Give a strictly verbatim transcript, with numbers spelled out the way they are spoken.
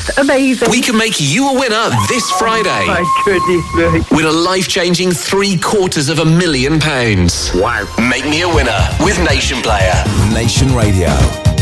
just amazing. We can make you a winner this Friday. Oh, my goodness me. With a life-changing three quarters of a million pounds. Wow. Make me a winner with Nation Player. Nation Radio.